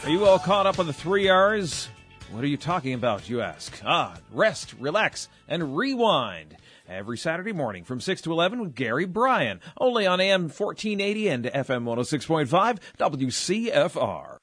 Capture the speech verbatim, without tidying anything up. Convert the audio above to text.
Are you all caught up on the three R's? What are you talking about, you ask? Ah, rest, relax, and rewind. Every Saturday morning from six to eleven with Gary Bryan. Only on A M fourteen eighty and F M one oh six point five W C F R.